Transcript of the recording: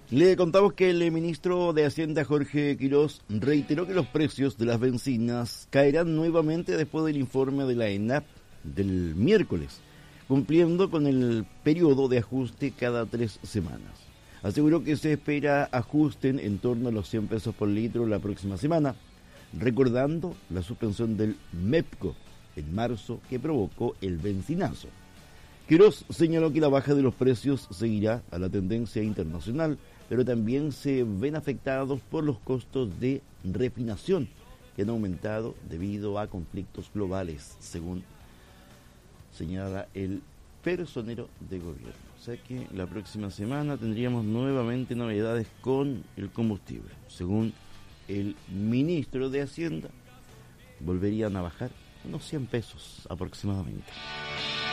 Le contamos que el ministro de Hacienda, Jorge Quirós, reiteró que los precios de las bencinas caerán nuevamente después del informe de la ENAP del miércoles, cumpliendo con el periodo de ajuste cada 3 semanas. Aseguró que se espera ajusten en torno a los 100 pesos por litro la próxima semana, recordando la suspensión del MEPCO en marzo que provocó el bencinazo. Quirós señaló que la baja de los precios seguirá a la tendencia internacional, pero también se ven afectados por los costos de refinación que han aumentado debido a conflictos globales, según señala el personero de gobierno. O sea que la próxima semana tendríamos nuevamente novedades con el combustible. Según el ministro de Hacienda, volverían a bajar unos 100 pesos aproximadamente.